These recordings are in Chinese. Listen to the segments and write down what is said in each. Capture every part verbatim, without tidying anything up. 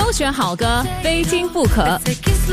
首选好歌，非听不可。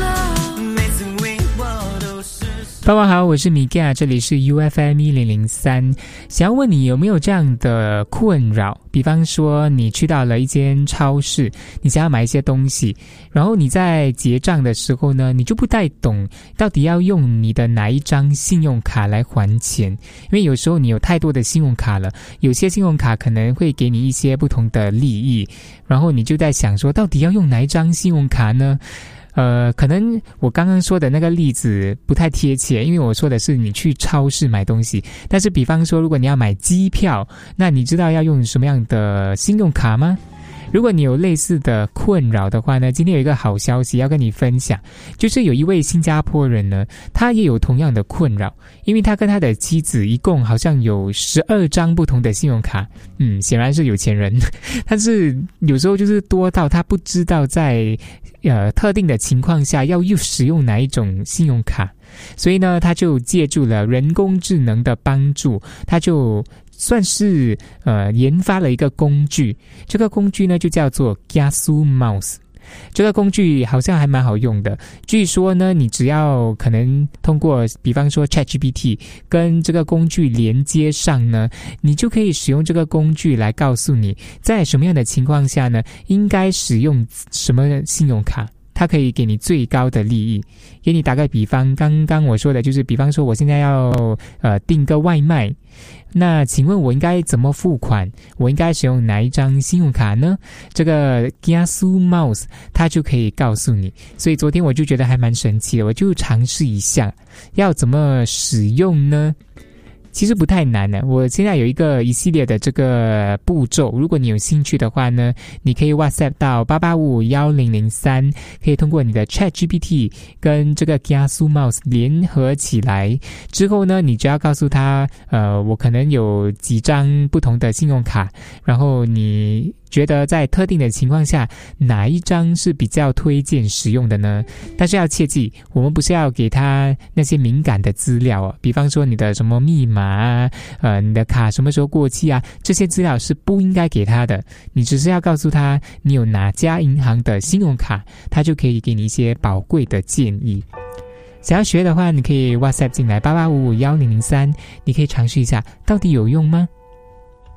傍晚好，我是米嘎，这里是 U F M 一零零三。想要问你有没有这样的困扰，比方说你去到了一间超市，你想要买一些东西，然后你在结账的时候呢，你就不太懂到底要用你的哪一张信用卡来还钱，因为有时候你有太多的信用卡了，有些信用卡可能会给你一些不同的利益，然后你就在想说到底要用哪一张信用卡呢？呃，可能我刚刚说的那个例子不太贴切，因为我说的是你去超市买东西。但是比方说，如果你要买机票，那你知道要用什么样的信用卡吗？如果你有类似的困扰的话呢，今天有一个好消息要跟你分享，就是有一位新加坡人呢，他也有同样的困扰，因为他跟他的妻子一共好像有十二张不同的信用卡，嗯，显然是有钱人，但是有时候就是多到他不知道在呃特定的情况下要又使用哪一种信用卡，所以呢，他就借助了人工智能的帮助，他就算是呃研发了一个工具，这个工具呢就叫做 Kiasu Mouse。这个工具好像还蛮好用的，据说呢，你只要可能通过比方说 ChatGPT 跟这个工具连接上呢，你就可以使用这个工具来告诉你在什么样的情况下呢应该使用什么信用卡，它可以给你最高的利益。给你打个比方，刚刚我说的就是比方说我现在要呃订个外卖，那请问我应该怎么付款？我应该使用哪一张信用卡呢？这个 Kiasu Mouse 它就可以告诉你。所以昨天我就觉得还蛮神奇的，我就尝试一下要怎么使用呢？其实不太难的，我现在有一个一系列的这个步骤，如果你有兴趣的话呢，你可以 WhatsApp 到八八五五一零零三，可以通过你的 ChatGPT 跟这个 Kiasu Mouse 联合起来之后呢，你只要告诉他呃，我可能有几张不同的信用卡，然后你觉得在特定的情况下哪一张是比较推荐使用的呢？但是要切记，我们不是要给他那些敏感的资料哦，比方说你的什么密码啊，呃，你的卡什么时候过期啊，这些资料是不应该给他的。你只是要告诉他你有哪家银行的信用卡，他就可以给你一些宝贵的建议。想要学的话，你可以 WhatsApp 进来八八五五一零零三，你可以尝试一下，到底有用吗？